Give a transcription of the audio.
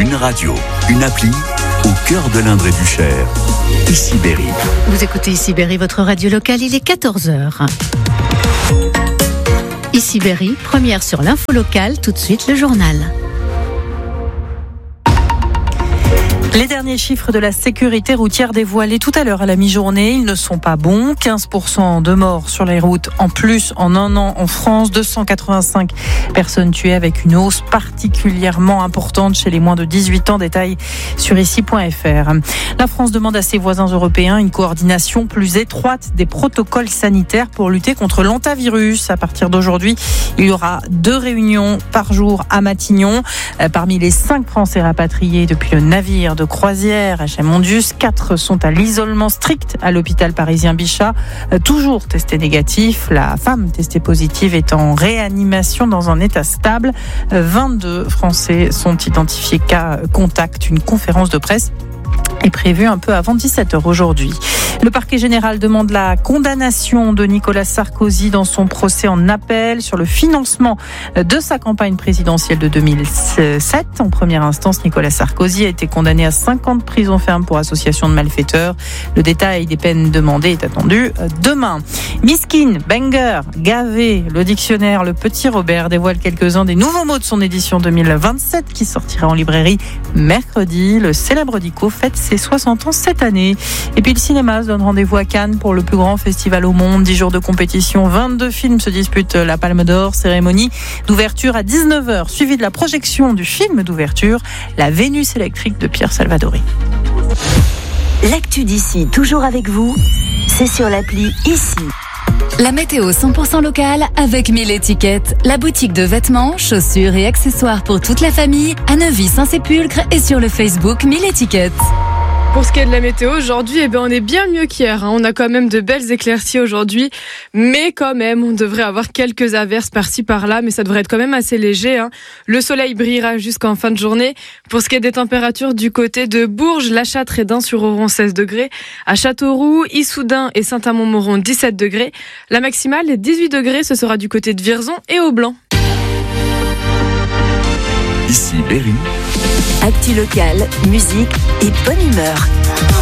Une radio, une appli, au cœur de l'Indre et du Cher. Ici Berry. Vous écoutez Ici Berry, votre radio locale, il est 14h. Ici Berry, première sur l'info locale, tout de suite le journal. Les derniers chiffres de la sécurité routière dévoilés tout à l'heure à la mi-journée, ils ne sont pas bons. 15% de morts sur les routes en plus en un an en France. 285 personnes tuées avec une hausse particulièrement importante chez les moins de 18 ans. Détail sur ici.fr. La France demande à ses voisins européens une coordination plus étroite des protocoles sanitaires pour lutter contre l'hantavirus. À partir d'aujourd'hui, il y aura 2 réunions par jour à Matignon. Parmi les 5 Français rapatriés depuis le navire de croisière HM-Ondius, 4 sont à l'isolement strict à l'hôpital parisien Bichat, toujours testé négatif. La femme testée positive est en réanimation dans un état stable. 22 Français sont identifiés cas contact. Une conférence de presse est prévue un peu avant 17h aujourd'hui. Le parquet général demande la condamnation de Nicolas Sarkozy dans son procès en appel sur le financement de sa campagne présidentielle de 2007. En première instance, Nicolas Sarkozy a été condamné à 5 ans de prison ferme pour association de malfaiteurs. Le détail des peines demandées est attendu demain. Miskin, banger, gavé, le dictionnaire Le Petit Robert dévoile quelques-uns des nouveaux mots de son édition 2027 qui sortira en librairie mercredi. Le célèbre dico fête ses 60 ans cette année. Et puis le cinéma donne rendez-vous à Cannes pour le plus grand festival au monde. 10 jours de compétition, 22 films se disputent la Palme d'Or. Cérémonie d'ouverture à 19h, suivie de la projection du film d'ouverture, La Vénus électrique de Pierre Salvadori. L'actu d'ici, toujours avec vous, c'est sur l'appli Ici. La météo 100% locale avec 1000 étiquettes. La boutique de vêtements, chaussures et accessoires pour toute la famille à Neuvy-Saint-Sépulcre et sur le Facebook 1000 étiquettes. Pour ce qui est de la météo, aujourd'hui, on est bien mieux qu'hier. On a quand même de belles éclaircies aujourd'hui, mais quand même, on devrait avoir quelques averses par-ci par-là, mais ça devrait être quand même assez léger. Le soleil brillera jusqu'en fin de journée. Pour ce qui est des températures du côté de Bourges, La Châtre et Dain-sur-Oron 16 degrés, à Châteauroux, Issoudun et Saint-Amand-Montrond 17 degrés. La maximale est 18 degrés, ce sera du côté de Vierzon et Aubelan. Ici Berry. Actu locale, musique et bonne humeur.